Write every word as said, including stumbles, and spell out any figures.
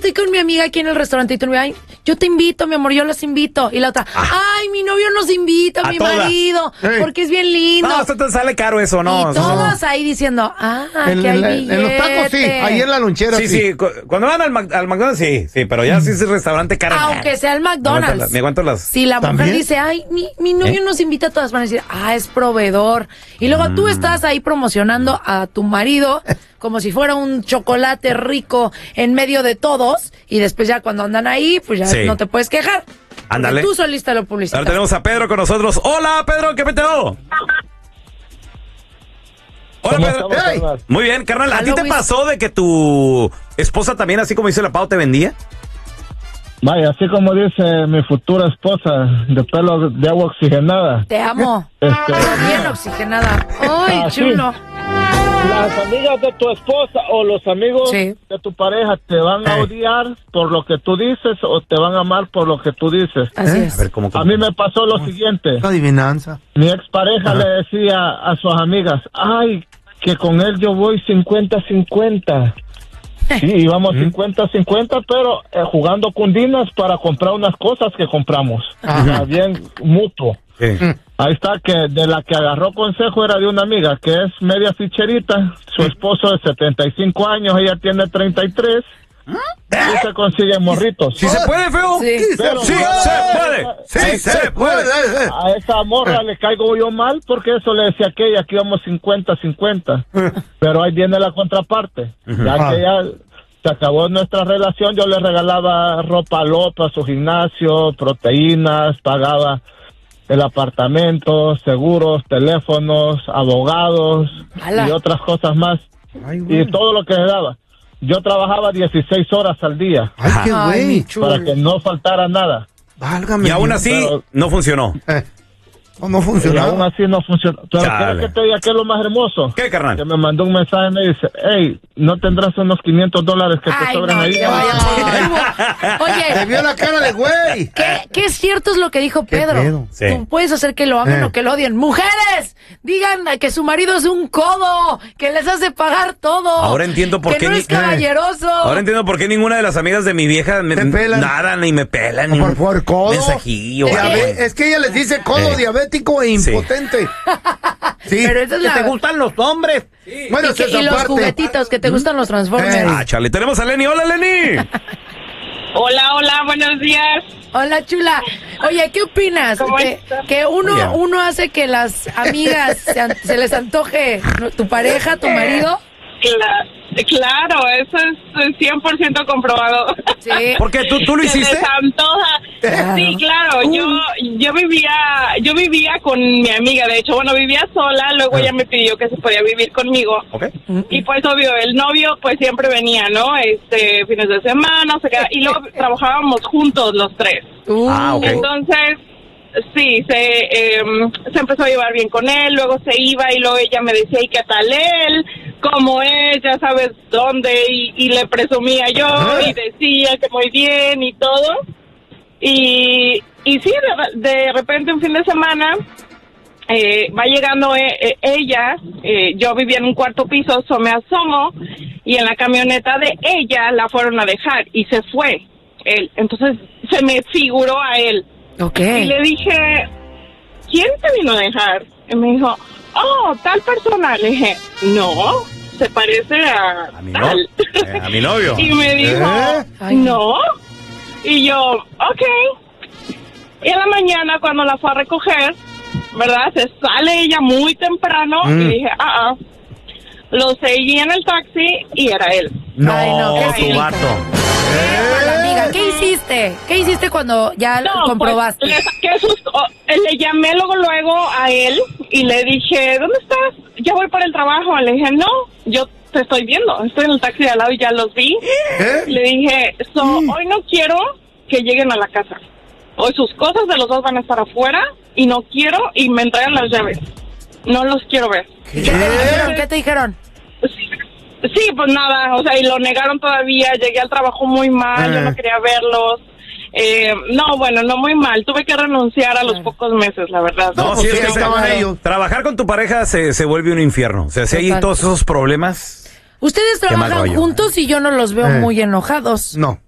estoy con mi amiga aquí en el restaurante y tú me ay, yo te invito, mi amor, yo los invito. Y la otra, ah. ay, mi novio nos invita, a mi toda. marido, Hey. porque es bien lindo. No, esto te sale caro eso, ¿no? Y todas ahí diciendo, ah, En, que hay en, billete. en los tacos sí, ahí en la lonchera sí. sí. Sí, cu- cuando van al, Mac- al McDonald's sí, sí, pero ya si es el restaurante caro. Aunque sea el Me aguanto McDonald's. las- me aguanto las... Si la mujer ¿También? dice, ay, mi, mi novio ¿Eh? nos invita a todas, van a decir, ah, es proveedor. Y luego Mm. tú estás ahí promocionando a tu marido como si fuera un chocolate rico en medio de todos. Y después ya cuando andan ahí, pues ya Sí. no te puedes quejar. Ándale. Tú solista lo publicitas. Ahora tenemos a Pedro con nosotros. Hola, Pedro, ¿qué peteo? Hola, ¿Cómo Pedro. estamos, Hey. carnal? Muy bien, carnal. ¿A ti Aló, te Luis. pasó de que tu esposa también, así como dice la Pau, te vendía? Vaya, así como dice mi futura esposa, de pelo de agua oxigenada. Te amo. Este, Pero bien oxigenada. Ay, Ah, sí. chulo. las amigas de tu esposa o los amigos Sí. de tu pareja te van a Eh. odiar por lo que tú dices o te van a amar por lo que tú dices. Así ¿Eh? es. A ver, ¿cómo? cómo? A mí me pasó lo siguiente. Adivinanza. Mi expareja Ajá. le decía a sus amigas, ay, que con él yo voy cincuenta cincuenta. Sí, íbamos cincuenta cincuenta, pero eh, jugando cundinas para comprar unas cosas que compramos. Ajá. O sea, bien mutuo. Sí. Ahí está, que de la que agarró consejo era de una amiga que es media ficherita. Su esposo es setenta y cinco años, ella tiene treinta y tres. Y se consiguen morritos. ¿Sí se puede, feo? Sí. Pero- Sí se puede. Sí se puede. A esa morra le caigo yo mal porque eso le decía aquella que íbamos cincuenta cincuenta. Pero ahí viene la contraparte. Ya Ah. que ya se acabó nuestra relación, yo le regalaba ropa Lopa a su gimnasio, proteínas, pagaba el apartamento, seguros, teléfonos, abogados Ala. y otras cosas más. Ay, Y güey. todo lo que me daba. Yo trabajaba dieciséis horas al día Ay, qué Ay, mi güey. chulo. para que no faltara nada. Válgame. Y aún Dios. así, Pero- no funcionó. Eh, no, no Y funcionó. aún así no funcionó. Pero Chale. ¿quieres que te diga qué es lo más hermoso? ¿Qué, Que carnal? me mandó un mensaje y me dice, hey, ¿no tendrás unos quinientos dólares que te Ay, sobren no, ahí? que vaya por Te Oye, vio la cara de güey. ¿qué, qué es cierto es lo que dijo ¿Qué Pedro? pedo? Sí. Tú puedes hacer que lo amen Eh. o que lo odien. ¡Mujeres! Digan que su marido es un codo, que les hace pagar todo. Ahora entiendo por que qué no ni- es caballeroso. Ahora entiendo por qué ninguna de las amigas de mi vieja me Te pelan. nada, ni me pelan, O ni por un favor, codo. mensajillo. Diabe- güey. es que ella les dice codo Eh. diabético e Sí. impotente. Sí. Pero esa es la... gustan los hombres? Bueno, y, esa que- es y los aparte. juguetitos que te gustan los Transformers. Eh. Ah, chale, tenemos a Lenny. Hola, Lenny. Hola, hola, buenos días. Hola, chula. Oye, ¿qué opinas? ¿Cómo Que, estás? que uno, Muy bien. uno hace que las amigas se, an- se les antoje ¿no? tu pareja, tu marido. Cla- claro, eso es eh, cien por ciento comprobado. Sí. ¿Por qué? ¿Tú, tú lo Se hiciste? les antoja. Claro. Sí, claro. Yo yo vivía yo vivía con mi amiga. De hecho, bueno, vivía sola. Luego ella me pidió que se podía vivir conmigo. Ok. Y pues obvio, el novio pues siempre venía, ¿no? Este, fines de semana, se quedaba, y luego trabajábamos juntos los tres. Uh, Ah, ok. Entonces, sí, se, em, se empezó a llevar bien con él, luego se iba y luego ella me decía, ¿y qué tal él? ¿Cómo es? Ya sabes dónde, y, y le presumía yo y decía que muy bien y todo. Y, y sí, de, de repente un fin de semana eh, va llegando eh, eh, ella, eh, yo vivía en un cuarto piso, so me asomo y en la camioneta de ella la fueron a dejar y se fue él. Entonces se me figuró a él. Ok. Y le dije, ¿quién te vino a dejar? Y me dijo, oh, tal persona. Le dije, no, se parece a, A mi, no- tal. eh, a mi novio. Y me dijo, ¿Eh? Ay. no. Y yo, ok. Y en la mañana cuando la fue a recoger, ¿verdad? Se sale ella muy temprano Mm. y dije, ah, ah. Lo seguí en el taxi y era él. No, Ay, no, qué tu bonito. vato. Mala amiga, ¿qué hiciste? ¿Qué hiciste cuando ya lo comprobaste? Pues, le saqué sus- oh, le llamé luego luego a él y le dije, ¿dónde estás? Ya voy para el trabajo. Le dije, no, yo te estoy viendo. Estoy en el taxi de al lado y ya los vi. ¿Eh? Le dije, so, hoy no quiero que lleguen a la casa. Hoy sus cosas de los dos van a estar afuera y no quiero y me entregan las llaves. No los quiero ver. ¿Qué te dijeron? ¿Qué te dijeron? Sí, pues nada, o sea, y lo negaron todavía. Llegué al trabajo muy mal, yo Eh. no quería verlos. Eh, no, bueno, no muy mal. Tuve que renunciar a los Claro. pocos meses, la verdad. No, pues sí, sí, es que estaban se- ellos. trabajar con tu pareja se, se vuelve un infierno. O sea, si hay Total. todos esos problemas. Ustedes Qué mal trabajan rollo. juntos y yo no los veo Eh. muy enojados. No.